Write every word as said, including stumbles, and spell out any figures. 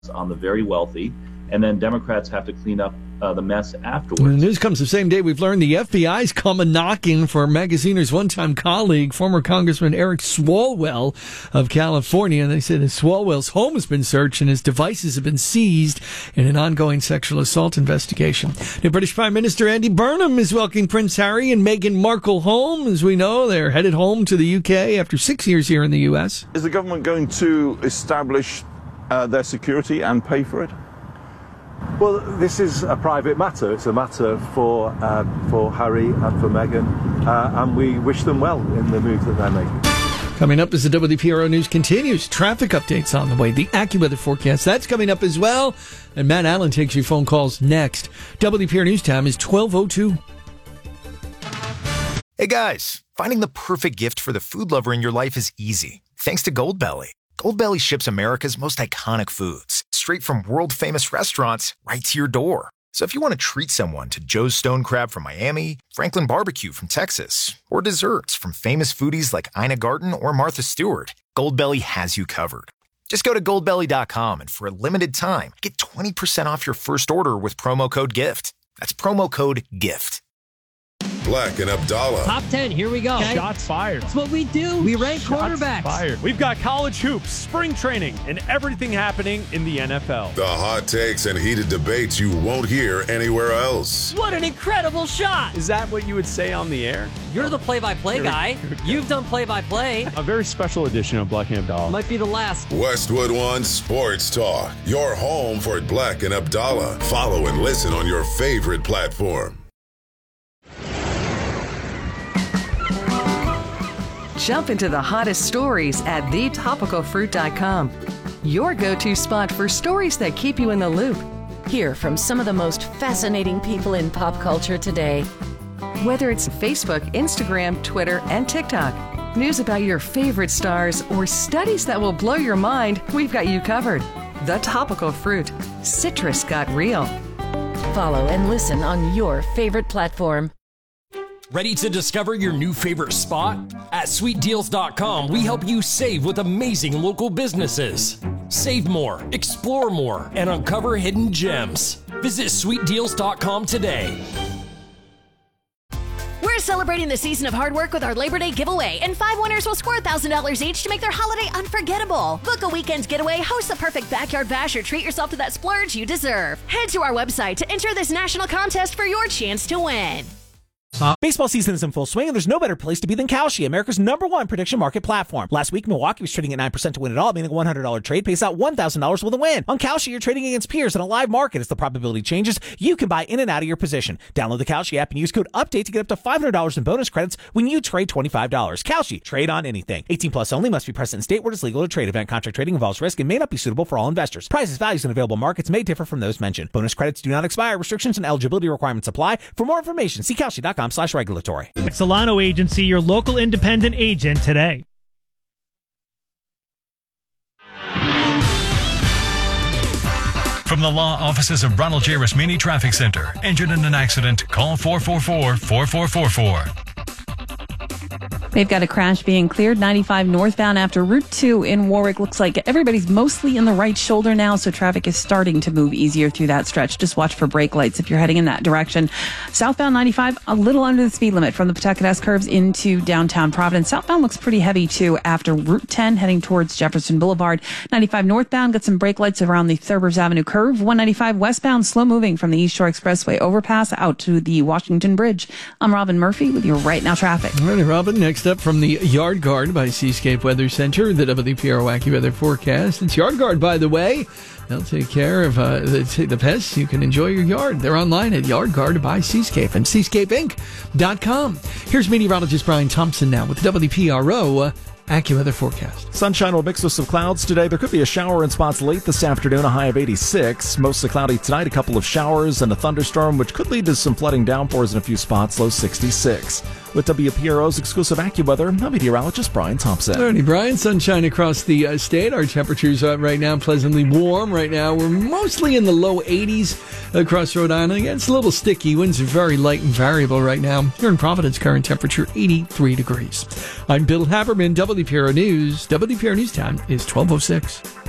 on the very wealthy, and then Democrats have to clean up uh, the mess afterwards. The news comes the same day we've learned the F B I's come a-knocking for Magaziner's one-time colleague, former Congressman Eric Swalwell of California. They said Swalwell's home has been searched and his devices have been seized in an ongoing sexual assault investigation. The British Prime Minister Andy Burnham is welcoming Prince Harry and Meghan Markle home. As we know, they're headed home to the U K after six years here in the U S. Is the government going to establish uh, their security and pay for it? Well, this is a private matter. It's a matter for uh, for Harry and for Meghan, uh, and we wish them well in the move that they're making. Coming up as the W P R O News continues, traffic updates on the way, the AccuWeather forecast, that's coming up as well. And Matt Allen takes your phone calls next. W P R News time is twelve oh two. Hey guys, finding the perfect gift for the food lover in your life is easy. Thanks to Goldbelly. Goldbelly ships America's most iconic foods straight from world-famous restaurants right to your door. So if you want to treat someone to Joe's Stone Crab from Miami, Franklin Barbecue from Texas, or desserts from famous foodies like Ina Garten or Martha Stewart, Goldbelly has you covered. Just go to goldbelly dot com and for a limited time, get twenty percent off your first order with promo code GIFT. That's promo code GIFT. Black and Abdallah. Top ten, here we go. Okay. Shots fired. That's what we do. We rank Shots quarterbacks. Fired. We've got college hoops, spring training, and everything happening in the N F L. The hot takes and heated debates you won't hear anywhere else. What an incredible shot. Is that what you would say on the air? You're the play-by-play Here guy. You've done play-by-play. A very special edition of Black and Abdallah. Might be the last. Westwood One Sports Talk. Your home for Black and Abdallah. Follow and listen on your favorite platform. Jump into the hottest stories at the topical fruit dot com. Your go-to spot for stories that keep you in the loop. Hear from some of the most fascinating people in pop culture today. Whether it's Facebook, Instagram, Twitter, and TikTok, news about your favorite stars, or studies that will blow your mind, we've got you covered. The Topical Fruit. Citrus got real. Follow and listen on your favorite platform. Ready to discover your new favorite spot? At sweet deals dot com, we help you save with amazing local businesses. Save more, explore more, and uncover hidden gems. Visit sweet deals dot com today. We're celebrating the season of hard work with our Labor Day giveaway, and five winners will score one thousand dollars each to make their holiday unforgettable. Book a weekend's getaway, host the perfect backyard bash, or treat yourself to that splurge you deserve. Head to our website to enter this national contest for your chance to win. Uh, baseball season is in full swing, and there's no better place to be than Kalshi, America's number one prediction market platform. Last week, Milwaukee was trading at nine percent to win it all, meaning a one hundred dollars trade pays out one thousand dollars with a win. On Kalshi, you're trading against peers in a live market. As the probability changes, you can buy in and out of your position. Download the Kalshi app and use code UPDATE to get up to five hundred dollars in bonus credits when you trade twenty-five dollars. Kalshi, trade on anything. eighteen plus only, must be present in state where it's legal to trade. Event contract trading involves risk and may not be suitable for all investors. Prices, values, and available markets may differ from those mentioned. Bonus credits do not expire. Restrictions and eligibility requirements apply. For more information, see Kalshi dot com slash regulatory. Solano Agency, your local independent agent today. From the law offices of Ronald J. Rasmini Traffic Center. Injured in an accident? Call four four four, four four four four. They've got a crash being cleared ninety-five northbound after Route two in Warwick. Looks like everybody's mostly in the right shoulder now, so traffic is starting to move easier through that stretch. Just watch for brake lights if you're heading in that direction. Southbound ninety-five, a little under the speed limit from the Pawtucket S curves into downtown Providence. Southbound looks pretty heavy, too, after Route ten heading towards Jefferson Boulevard. ninety-five northbound, got some brake lights around the Thurbers Avenue curve. one ninety-five westbound, slow moving from the East Shore Expressway overpass out to the Washington Bridge. I'm Robin Murphy with your Right Now Traffic. All right, Robin, next up from the Yard Guard by Seascape Weather Center, the W P R O AccuWeather forecast. It's Yard Guard, by the way. They'll take care of uh, the, the pests. You can enjoy your yard. They're online at Yard Guard by Seascape and seascape inc dot com. Here's meteorologist Brian Thompson now with the W P R O uh, AccuWeather forecast. Sunshine will mix with some clouds today. There could be a shower in spots late this afternoon, a high of eighty-six. Mostly cloudy tonight, a couple of showers and a thunderstorm, which could lead to some flooding downpours in a few spots, low sixty-six. With W P R O's exclusive AccuWeather, I'm meteorologist Brian Thompson. Alrighty, Brian. Sunshine across the uh, state. Our temperatures are right now pleasantly warm. Right now, we're mostly in the low eighties across Rhode Island. Again, it's a little sticky. Winds are very light and variable right now. Here in Providence, current temperature eighty-three degrees. I'm Bill Haberman, W P R O News. W P R O News time is twelve oh six.